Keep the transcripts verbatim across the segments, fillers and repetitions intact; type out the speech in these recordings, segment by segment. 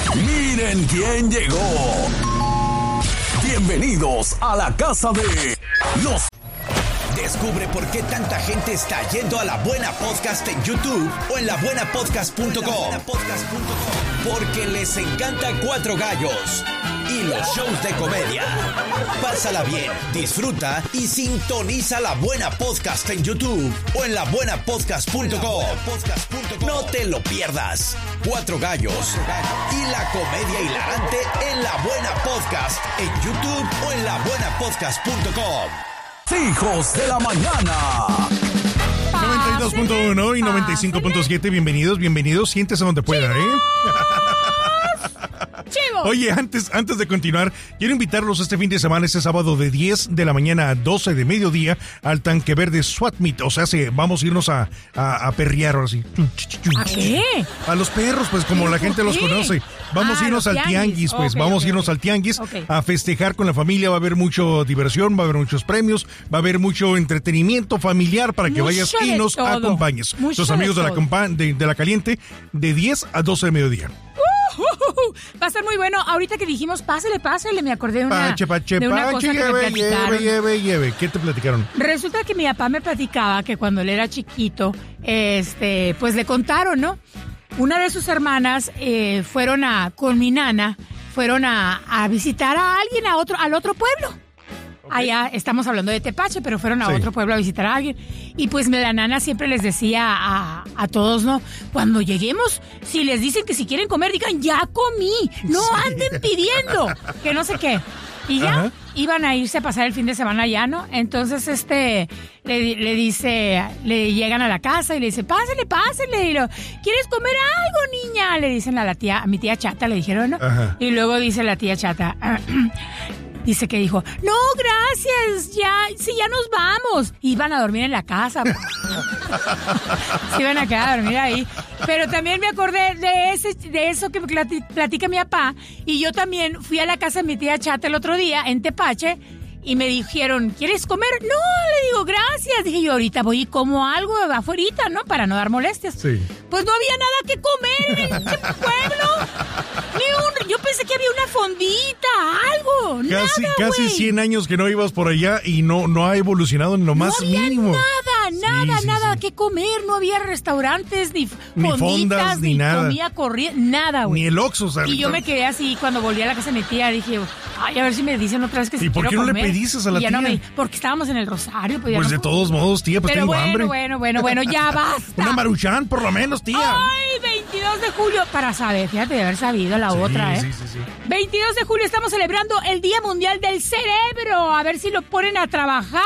Miren quién llegó. Bienvenidos a la casa de los... Descubre por qué tanta gente está yendo a La Buena Podcast en YouTube o en la buena podcast punto com. Porque les encanta Cuatro Gallos y los shows de comedia. Pásala bien, disfruta y sintoniza La Buena Podcast en YouTube o en la buena podcast punto com. No te lo pierdas. Cuatro Gallos y la comedia hilarante en La Buena Podcast en YouTube o en la buena podcast punto com. Hijos de la mañana. noventa y dos punto uno y noventa y cinco punto siete. Bienvenidos, bienvenidos. Siéntese donde pueda, ¿eh? Chivos. Oye, antes, antes de continuar, quiero invitarlos este fin de semana, este sábado de diez de la mañana a doce de mediodía al Tanque Verde Swat Meet. O sea, sí, vamos a irnos a, a, a perrear ahora sí. ¿A qué? A los perros, pues como la gente los conoce. Vamos ah, a irnos al tianguis, tianguis pues. Okay, vamos okay, a irnos okay. al tianguis okay. a festejar con la familia. Va a haber mucho diversión, va a haber muchos premios, va a haber mucho entretenimiento familiar para que mucho vayas y nos todo. acompañes. Mucho los amigos de, de la compa de, de la Caliente, de diez a doce de mediodía. Uh, uh, uh, va a estar muy bueno. Ahorita que dijimos, pásale, pásale, me acordé de una, pache, pache, de una pache, cosa que lleve, me platicaron. Lleve, lleve, lleve. ¿Qué te platicaron? Resulta que mi papá me platicaba que cuando él era chiquito, este, pues le contaron, ¿no? Una de sus hermanas eh, fueron a, con mi nana, fueron a, a visitar a alguien a otro, al otro pueblo. Okay. Allá estamos hablando de Tepache, pero fueron a sí. otro pueblo a visitar a alguien. Y pues la nana siempre les decía a, a todos, ¿no? Cuando lleguemos, si les dicen que si quieren comer, digan, ya comí. No sí. anden pidiendo, que no sé qué. Y ya Ajá. iban a irse a pasar el fin de semana allá, ¿no? Entonces, este, le, le dice, le llegan a la casa y le dice, pásale, pásale. Y lo, ¿quieres comer algo, niña? Le dicen a la tía, a mi tía Chata, le dijeron, ¿no? Ajá. Y luego dice la tía Chata, dice que dijo, no, gracias, ya, sí, ya nos vamos. Iban a dormir en la casa. Se iban a quedar a dormir ahí. Pero también me acordé de ese, de eso que platica mi papá. Y yo también fui a la casa de mi tía Chata el otro día, en Tepache, y me dijeron, ¿quieres comer? No, le digo, gracias. Dije yo, ahorita voy y como algo afuerita, ¿no? Para no dar molestias. Sí. Pues no había nada que comer en el pueblo. Ni un, yo pensé que había una fondita, algo. Casi, nada, casi wey. cien años que no ibas por allá y no, no ha evolucionado en lo no más había mínimo. Nada, nada, sí, sí, nada sí. que comer. No había restaurantes, ni, ni fonditas, fondas, ni, ni nada. comida corriente, nada, güey. Ni el Oxxo, o sea, y yo me quedé así cuando volví a la casa de mi tía. Dije, ay, a ver si me dicen otra vez que si ¿Y por quiero qué no comer? le pediste a la y ya tía? No me, porque estábamos en el Rosario. Pues, pues no de puedo. todos modos, tía, pues Pero tengo bueno, hambre. bueno, bueno, bueno, ya basta. Una Maruchan, por lo menos, tía. Ay, veintidós de julio, para saber, fíjate de haber sabido la sí, otra, ¿eh? Sí, sí, sí. veintidós de julio estamos celebrando el Día Mundial del Cerebro. A ver si lo ponen a trabajar.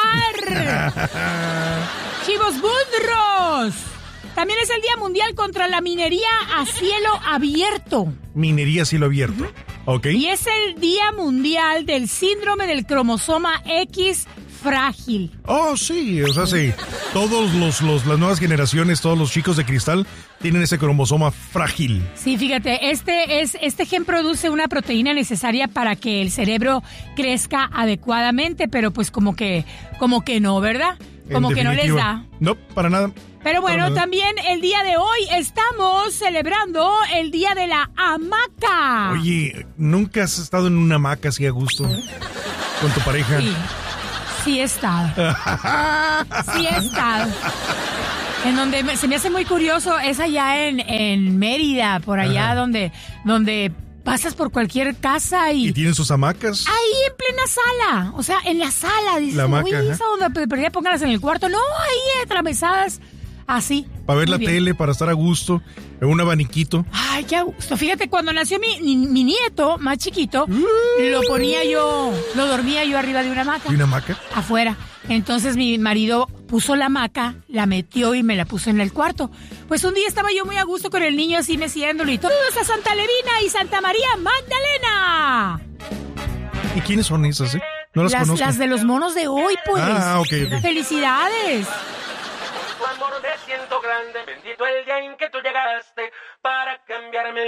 Chivos burros. También es el Día Mundial contra la minería a cielo abierto. Minería a cielo abierto. Uh-huh. Ok. Y es el Día Mundial del Síndrome del Cromosoma X frágil. Oh, sí, o sea, sí. Todos los, los, las nuevas generaciones, todos los chicos de cristal tienen ese cromosoma frágil. Sí, fíjate, este, es, este gen produce una proteína necesaria para que el cerebro crezca adecuadamente, pero pues como que, como que no, ¿verdad? Como que no les da. No, para nada. Pero bueno, también el día de hoy estamos celebrando el Día de la Hamaca. Oye, ¿nunca has estado en una hamaca así a gusto con tu pareja? Sí, sí he estado. Sí he estado. En donde me, se me hace muy curioso, es allá en, en Mérida, por allá Ajá. donde donde pasas por cualquier casa y... ¿Y tienen sus hamacas? Ahí en plena sala, o sea, en la sala. Dices, la hamaca, uy, esa donde pero ya pónganlas en el cuarto. No, ahí atravesadas, así. Para ver muy la bien. tele, para estar a gusto, en un abaniquito. Ay, qué a gusto. Fíjate, cuando nació mi, mi, mi nieto, más chiquito, uh, lo ponía yo, lo dormía yo arriba de una hamaca. ¿De una hamaca? Afuera. Entonces mi marido puso la hamaca, la metió y me la puso en el cuarto. Pues un día estaba yo muy a gusto con el niño así meciéndolo y todo. ¡Saludos a Santa Levina y Santa María Magdalena! ¿Y quiénes son esas, eh? No las, las conozco. Las de los monos de hoy, pues. Ah, ok, ok. ¡Felicidades! Tu amor me siento grande, bendito el día en que tú llegaste para cambiarme.